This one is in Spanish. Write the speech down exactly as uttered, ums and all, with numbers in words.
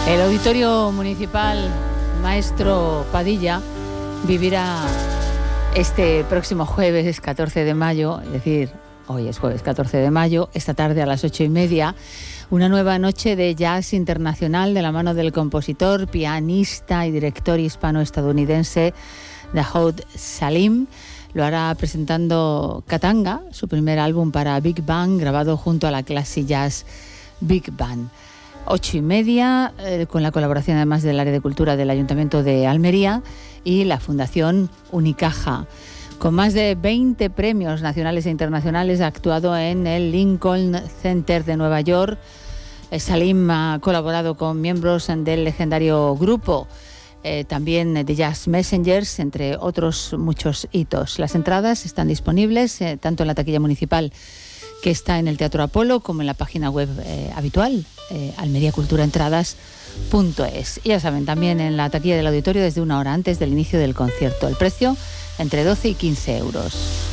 El Auditorio Municipal Maestro Padilla vivirá este próximo jueves catorce de mayo, es decir, hoy es jueves catorce de mayo, esta tarde a las ocho y media, una nueva noche de jazz internacional de la mano del compositor, pianista y director hispano-estadounidense Dahoud Salim. Lo hará presentando Katanga, su primer álbum para Big Band, grabado junto a la Classic Jazz Big Band. Ocho y media, eh, con la colaboración además del área de cultura del Ayuntamiento de Almería y la Fundación Unicaja. Con más de veinte premios nacionales e internacionales, ha actuado en el Lincoln Center de Nueva York. Eh, Salim ha colaborado con miembros del legendario grupo, eh, también de Jazz Messengers, entre otros muchos hitos. Las entradas están disponibles eh, tanto en la taquilla municipal, que está en el Teatro Apolo, como en la página web eh, habitual, eh, almería cultura entradas punto es. Y ya saben, también en la taquilla del auditorio desde una hora antes del inicio del concierto. El precio entre doce y quince euros.